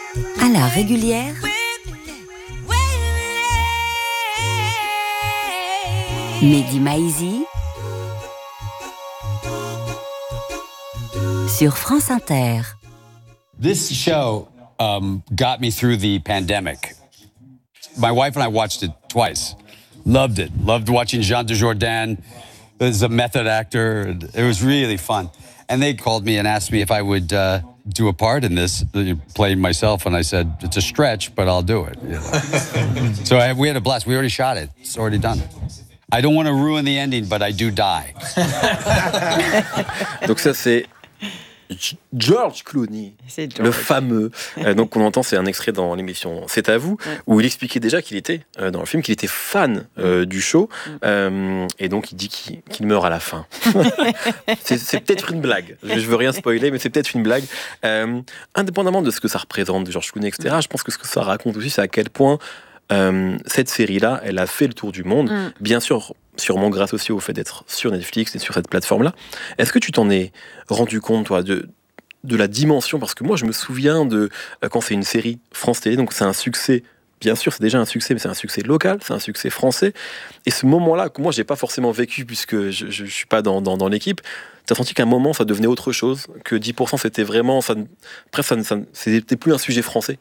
À la régulière, Mehdi Maizi sur France Inter. This show got me through the pandemic. My wife and I watched it twice. Loved it. Loved watching Jean Dujardin as a method actor. It was really fun. And they called me and asked me if I would do a part in this, playing myself. And I said, it's a stretch, but I'll do it. You know? So we had a blast. We already shot it. It's already done. I don't want to ruin the ending, but I do die. Donc ça, c'est George Clooney, le fameux. Donc on entend, c'est un extrait dans l'émission C'est à vous, où il expliquait déjà qu'il était dans le film, qu'il était fan du show, et donc il dit qu'il meurt à la fin. c'est peut-être une blague. Je veux rien spoiler, mais c'est peut-être une blague. Indépendamment de ce que ça représente, de George Clooney, etc. Je pense que ce que ça raconte aussi, c'est à quel point cette série-là, elle a fait le tour du monde. Bien sûr, sûrement grâce aussi au fait d'être sur Netflix et sur cette plateforme-là. Est-ce que tu t'en es rendu compte, toi, de la dimension? Parce que moi, je me souviens de quand c'est une série France Télé, donc c'est un succès. Bien sûr, c'est déjà un succès, mais c'est un succès local, c'est un succès français. Et ce moment-là, que moi, j'ai pas forcément vécu puisque je suis pas dans l'équipe. T'as senti qu'à un moment, ça devenait autre chose, que 10%, c'était vraiment, c'était plus un sujet français.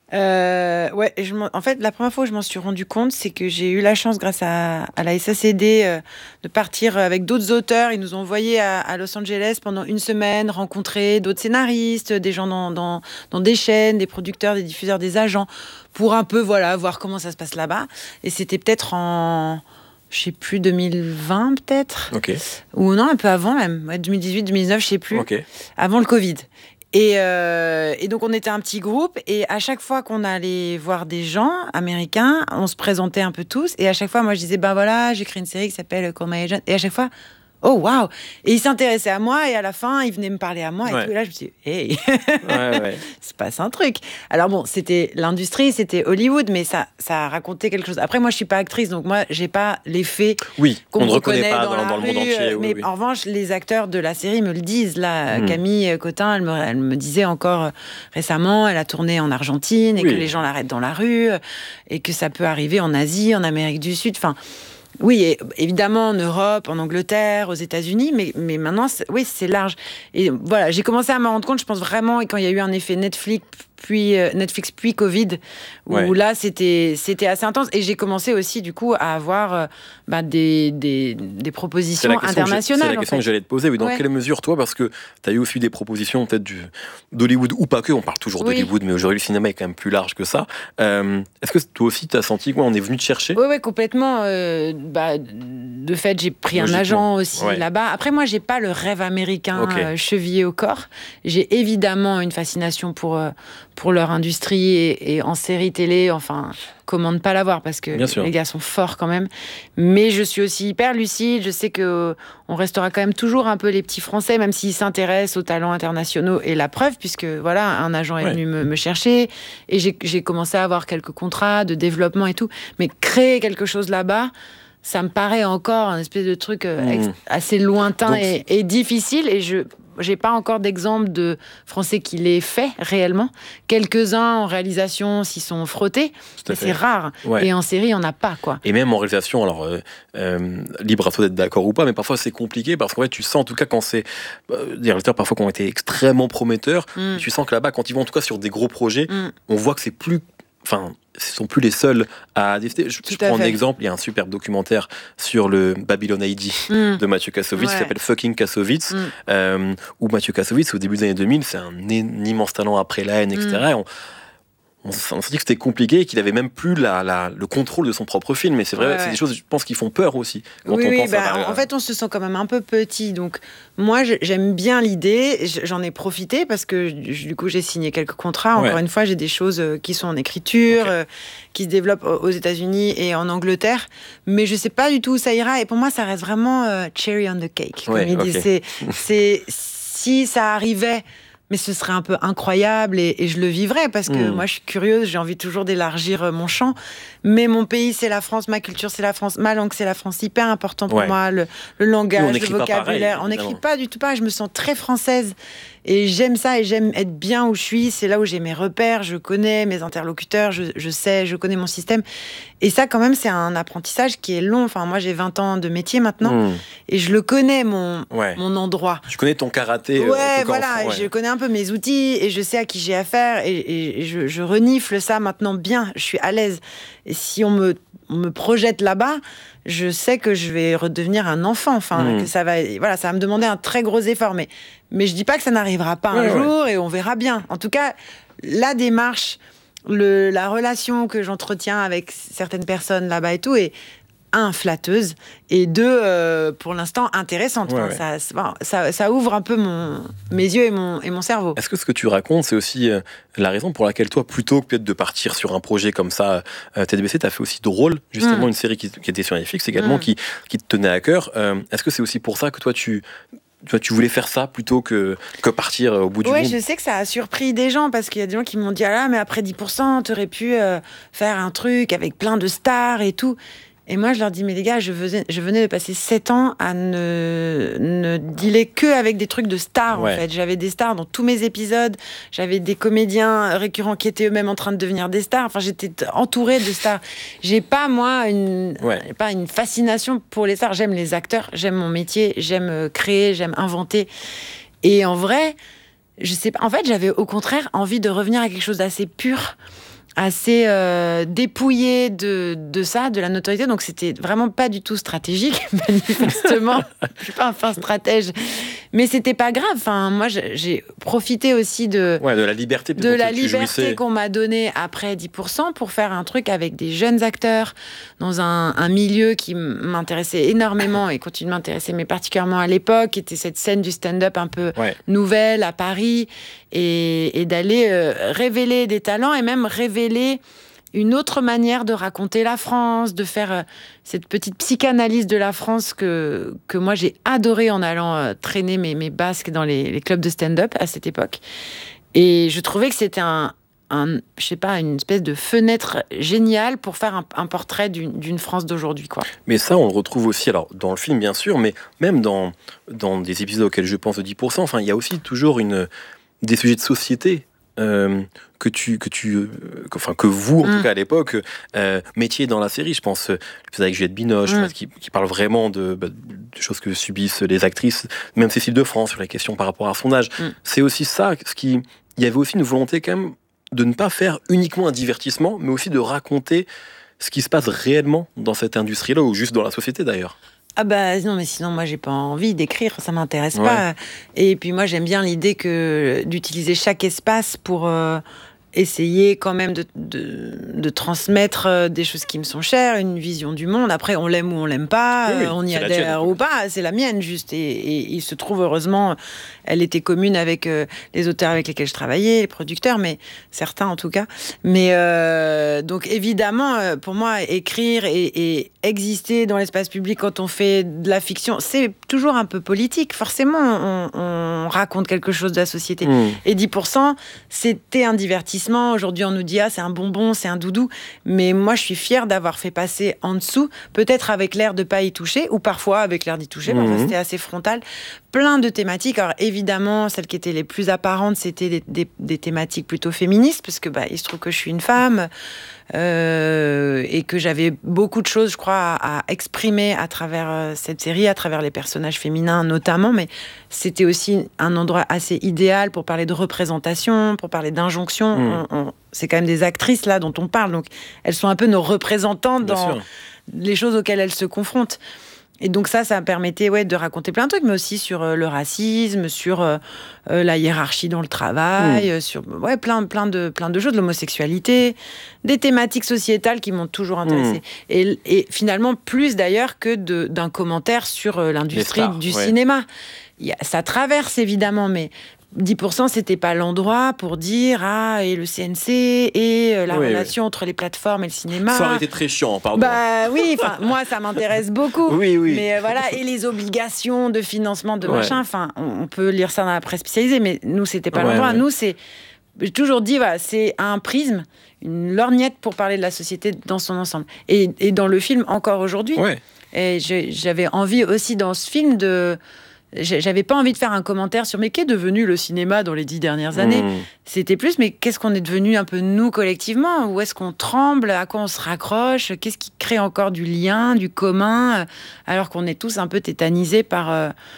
Ouais, en fait, la première fois où je m'en suis rendu compte, c'est que j'ai eu la chance, grâce à la SACD, de partir avec d'autres auteurs. Ils nous ont envoyés à Los Angeles pendant une semaine, rencontrer d'autres scénaristes, des gens dans des chaînes, des producteurs, des diffuseurs, des agents, pour un peu, voir comment ça se passe là-bas. Et c'était peut-être en, je sais plus, 2020 peut-être, ou non, un peu avant même, 2018, 2019, je sais plus, avant le Covid. Et donc on était un petit groupe, et à chaque fois qu'on allait voir des gens américains, on se présentait un peu tous, et à chaque fois moi je disais j'ai créé une série qui s'appelle Call My Agent, et à chaque fois oh waouh, et ils s'intéressaient à moi, et à la fin ils venaient me parler à moi, et tout, et là je me suis dit hey, c'est pas un truc. Alors bon, c'était l'industrie, c'était Hollywood, mais ça racontait quelque chose. Après moi je suis pas actrice, donc moi j'ai pas l'effet qu'on me reconnaît pas dans le monde entier, mais en revanche les acteurs de la série me le disent là. Camille Cotin, elle me disait encore récemment, elle a tourné en Argentine, et que les gens l'arrêtent dans la rue, et que ça peut arriver en Asie, en Amérique du Sud, enfin oui, et évidemment en Europe, en Angleterre, aux États-Unis, mais maintenant, c'est large. Et voilà, j'ai commencé à m'en rendre compte, je pense vraiment, quand il y a eu un effet Netflix puis Covid, où là, c'était assez intense. Et j'ai commencé aussi, du coup, à avoir des propositions internationales. C'est la question que j'allais te poser. Oui, dans quelle mesure, toi, parce que tu as eu aussi des propositions, peut-être d'Hollywood, ou pas que, on parle toujours d'Hollywood, mais aujourd'hui, le cinéma est quand même plus large que ça. Est-ce que toi aussi, tu as senti qu'on est venu te chercher? Oui, complètement. De fait, j'ai pris un agent aussi là-bas. Après, moi, j'ai pas le rêve américain chevillé au corps. J'ai évidemment une fascination pour leur industrie, et en série télé, enfin, comment ne pas l'avoir, parce que les gars sont forts quand même. Mais je suis aussi hyper lucide. Je sais que on restera quand même toujours un peu les petits Français, même s'ils s'intéressent aux talents internationaux. Et la preuve, puisque un agent est venu me chercher, et j'ai commencé à avoir quelques contrats de développement et tout. Mais créer quelque chose là-bas, ça me paraît encore un espèce de truc assez lointain et difficile. Et j'ai pas encore d'exemple de Français qui l'aient fait réellement. Quelques-uns en réalisation s'y sont frottés, mais c'est rare. Et en série, il n'y en a pas, quoi. Et même en réalisation, alors libre à toi d'être d'accord ou pas, mais parfois c'est compliqué, parce qu'en fait, tu sens en tout cas quand c'est des réalisateurs parfois qui ont été extrêmement prometteurs, tu sens que là-bas, quand ils vont en tout cas sur des gros projets, on voit que c'est plus... Enfin, ce ne sont plus les seuls à décider. Je prends un exemple, il y a un superbe documentaire sur le Babylon AD de Mathieu Kassovitz, qui s'appelle Fucking Kassovitz, où Mathieu Kassovitz, au début des années 2000, c'est un immense talent après la haine, etc. On s'est dit que c'était compliqué, et qu'il avait même plus le contrôle de son propre film. Mais c'est vrai, c'est des choses, je pense, qui font peur aussi. Quand on pense en fait, on se sent quand même un peu petit. Donc, moi, j'aime bien l'idée. J'en ai profité parce que, du coup, j'ai signé quelques contrats. Encore une fois, j'ai des choses qui sont en écriture, qui se développent aux États-Unis et en Angleterre. Mais je sais pas du tout où ça ira. Et pour moi, ça reste vraiment cherry on the cake, comme ils disent. Si ça arrivait... Mais ce serait un peu incroyable, et je le vivrais, parce que moi je suis curieuse, j'ai envie toujours d'élargir mon champ. Mais mon pays c'est la France, ma culture c'est la France, ma langue c'est la France, hyper important pour moi, le langage, le vocabulaire. On n'écrit pas du tout pareil, je me sens très française. Et j'aime ça et j'aime être bien où je suis. C'est là où j'ai mes repères, je connais mes interlocuteurs, je connais mon système. Et ça, quand même, c'est un apprentissage qui est long. Enfin, moi, j'ai 20 ans de métier maintenant et je le connais, mon endroit. Tu connais ton karaté. Ouais, voilà. Je connais un peu mes outils et je sais à qui j'ai affaire et je renifle ça maintenant bien. Je suis à l'aise. Et si on me projette là-bas, je sais que je vais redevenir un enfant. Enfin, que ça va me demander un très gros effort. Mais je dis pas que ça n'arrivera pas un jour et on verra bien. En tout cas, la démarche, la relation que j'entretiens avec certaines personnes là-bas et tout est flatteuse et pour l'instant intéressante. Ça ouvre un peu mes yeux et mon cerveau. Est-ce que ce que tu racontes, c'est aussi la raison pour laquelle toi, plutôt que peut-être de partir sur un projet comme ça, TDBC, tu as fait aussi Drôle, justement une série qui était sur Netflix également, qui te tenait à cœur. Est-ce que c'est aussi pour ça que toi, tu voulais faire ça plutôt que partir au bout du monde? Oui, je sais que ça a surpris des gens parce qu'il y a des gens qui m'ont dit « Ah là, mais après 10%, tu aurais pu faire un truc avec plein de stars et tout. » Et moi, je leur dis, mais les gars, je venais de passer 7 ans à ne dealer que avec des trucs de stars, en fait. J'avais des stars dans tous mes épisodes. J'avais des comédiens récurrents qui étaient eux-mêmes en train de devenir des stars. Enfin, j'étais entourée de stars. J'ai pas, moi, une fascination pour les stars. J'aime les acteurs, j'aime mon métier, j'aime créer, j'aime inventer. Et en vrai, je sais pas. En fait, j'avais au contraire envie de revenir à quelque chose d'assez pur, assez dépouillé de ça, de la notoriété. Donc, c'était vraiment pas du tout stratégique, manifestement. Je suis pas un fin stratège. Mais c'était pas grave. Enfin, moi, j'ai profité aussi de la liberté, qu'on m'a donnée après 10% pour faire un truc avec des jeunes acteurs dans un milieu qui m'intéressait énormément et continue de m'intéresser, mais particulièrement à l'époque, qui était cette scène du stand-up un peu nouvelle à Paris et d'aller révéler des talents et même révéler une autre manière de raconter la France, de faire cette petite psychanalyse de la France que moi j'ai adoré en allant traîner mes basques dans les clubs de stand-up à cette époque. Et je trouvais que c'était une espèce de fenêtre géniale pour faire un portrait d'une France d'aujourd'hui, quoi. Mais ça, on le retrouve aussi, alors dans le film bien sûr, mais même dans des épisodes auxquels je pense de 10%, enfin, il y a aussi toujours des sujets de société que vous, en tout cas à l'époque, mettiez dans la série. Je pense l'épisode avec Juliette Binoche, qui parle vraiment de choses que subissent les actrices, même Cécile de France, sur les questions par rapport à son âge. C'est aussi ça, il y avait aussi une volonté quand même de ne pas faire uniquement un divertissement, mais aussi de raconter ce qui se passe réellement dans cette industrie-là, ou juste dans la société d'ailleurs. Ah bah non, mais sinon moi j'ai pas envie d'écrire, ça m'intéresse pas. Et puis moi j'aime bien l'idée d'utiliser chaque espace pour essayer quand même de transmettre des choses qui me sont chères, une vision du monde. Après, on l'aime ou on l'aime pas, on y adhère ou pas, c'est la mienne juste. Et il se trouve, heureusement, elle était commune avec les auteurs avec lesquels je travaillais, les producteurs, mais certains en tout cas. Mais donc évidemment, pour moi, écrire et exister dans l'espace public quand on fait de la fiction, c'est toujours un peu politique. Forcément, on raconte quelque chose de la société. Et 10%, c'était un divertissement. Aujourd'hui, on nous dit c'est un bonbon, c'est un doudou. Mais moi, je suis fière d'avoir fait passer en dessous, peut-être avec l'air de pas y toucher, ou parfois avec l'air d'y toucher. Enfin, c'était assez frontal. Plein de thématiques. Alors évidemment, celles qui étaient les plus apparentes, c'était des thématiques plutôt féministes, parce que il se trouve que je suis une femme et que j'avais beaucoup de choses, je crois, à exprimer à travers cette série, à travers les personnages féminins notamment. Mais c'était aussi un endroit assez idéal pour parler de représentation, pour parler d'injonction. C'est quand même des actrices là dont on parle, donc elles sont un peu nos représentantes dans les choses auxquelles elles se confrontent. Et donc ça me permettait de raconter plein de trucs, mais aussi sur le racisme, sur la hiérarchie dans le travail, sur plein de choses, de l'homosexualité, des thématiques sociétales qui m'ont toujours intéressée. Et finalement, plus d'ailleurs que d'un commentaire sur l'industrie du cinéma. Ça traverse évidemment, mais 10%, c'était pas l'endroit pour dire et le CNC et la relation entre les plateformes et le cinéma. Ça aurait été très chiant, pardon. Oui, moi ça m'intéresse beaucoup. Oui. Mais voilà, et les obligations de financement de machin. Enfin, on peut lire ça dans la presse spécialisée, mais nous c'était pas l'endroit. Nous j'ai toujours dit c'est un prisme, une lorgnette pour parler de la société dans son ensemble. Et dans le film encore aujourd'hui. Et j'avais envie aussi dans ce film j'avais pas envie de faire un commentaire sur mais qu'est devenu le cinéma dans les 10 dernières années. C'était plus, mais qu'est-ce qu'on est devenu un peu nous collectivement? Où est-ce qu'on tremble? À quoi on se raccroche? Qu'est-ce qui crée encore du lien, du commun, alors qu'on est tous un peu tétanisés par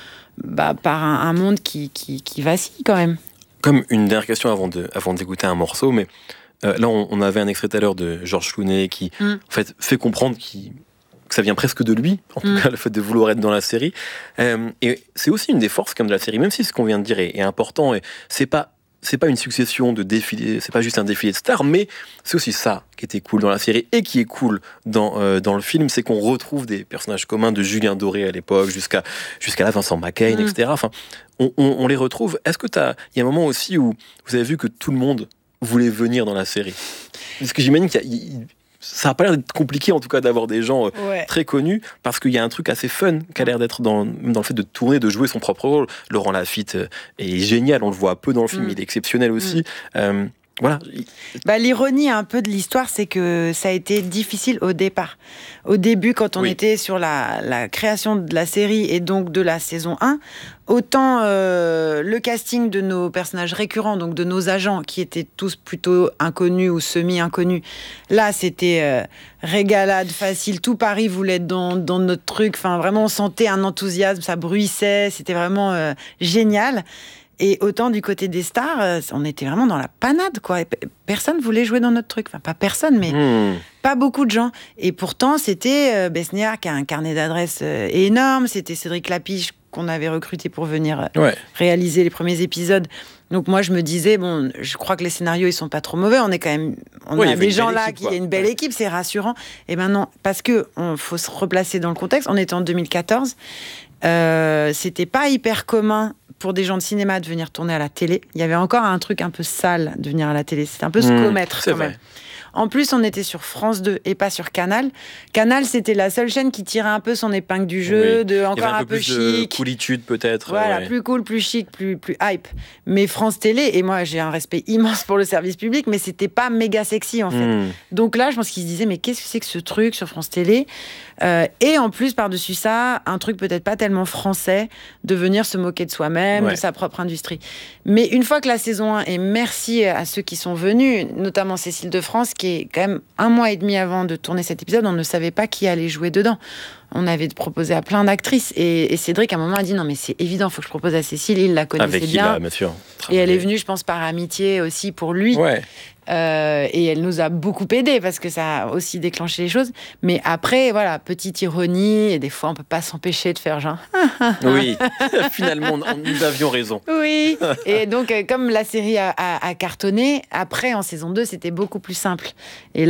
un monde qui vacille quand même. Comme une dernière question avant d'écouter un morceau, mais là on avait un extrait tout à l'heure de Georges Clooney qui en fait comprendre que ça vient presque de lui, en tout cas le fait de vouloir être dans la série. Et c'est aussi une des forces comme de la série, même si ce qu'on vient de dire est important, et c'est pas une succession de défilés, c'est pas juste un défilé de stars, mais c'est aussi ça qui était cool dans la série et qui est cool dans le film, c'est qu'on retrouve des personnages communs de Julien Doré à l'époque jusqu'à là Vincent McCain, etc. Enfin, on les retrouve. Est-ce que il y a un moment aussi où vous avez vu que tout le monde voulait venir dans la série? Parce que j'imagine ça n'a pas l'air d'être compliqué, en tout cas, d'avoir des gens très connus, parce qu'il y a un truc assez fun qui a l'air d'être dans le fait de tourner, de jouer son propre rôle. Laurent Lafitte est génial, on le voit peu dans le film, il est exceptionnel aussi. Voilà. L'ironie un peu de l'histoire, c'est que ça a été difficile au départ. Au début, quand on était sur la création de la série et donc de la saison 1, autant le casting de nos personnages récurrents, donc de nos agents, qui étaient tous plutôt inconnus ou semi-inconnus, là, c'était régalade, facile. Tout Paris voulait être dans notre truc. Enfin, vraiment, on sentait un enthousiasme, ça bruissait, c'était vraiment génial. Et autant du côté des stars, on était vraiment dans la panade, quoi. Personne voulait jouer dans notre truc. Enfin, pas personne, mais pas beaucoup de gens. Et pourtant, c'était Besniak qui a un carnet d'adresses énorme. C'était Cédric Lapiche qu'on avait recruté pour venir réaliser les premiers épisodes. Donc moi, je me disais, bon, je crois que les scénarios, ils sont pas trop mauvais. On a des gens là qui a une belle équipe, c'est rassurant. Et maintenant, parce que faut se replacer dans le contexte, on était en 2014. C'était pas hyper commun pour des gens de cinéma de venir tourner à la télé. Il y avait encore un truc un peu sale de venir à la télé. C'était un peu se commettre quand même. En plus, on était sur France 2 et pas sur Canal. Canal, c'était la seule chaîne qui tirait un peu son épingle du jeu, encore un peu chic. De coolitude peut-être. Voilà, plus cool, plus chic, plus hype. Mais France Télé, et moi j'ai un respect immense pour le service public, mais c'était pas méga sexy en fait. Donc là, je pense qu'ils se disaient, mais qu'est-ce que c'est que ce truc sur France Télé? Et en plus, par-dessus ça, un truc peut-être pas tellement français, de venir se moquer de soi-même, de sa propre industrie. Mais une fois que la saison 1, et merci à ceux qui sont venus, notamment Cécile de France, qui est quand même 1 mois et demi avant de tourner cet épisode, on ne savait pas qui allait jouer dedans. On avait proposé à plein d'actrices. Et Cédric, à un moment, a dit non, mais c'est évident, il faut que je propose à Cécile. Il la connaissait bien. Bien sûr. Et elle est venue, je pense, par amitié aussi pour lui. Et elle nous a beaucoup aidés parce que ça a aussi déclenché les choses. Mais après, voilà, petite ironie. Et des fois, on ne peut pas s'empêcher de faire genre. Oui, finalement, nous avions raison. Oui. Et donc, comme la série a cartonné, après, en saison 2, c'était beaucoup plus simple. Et là,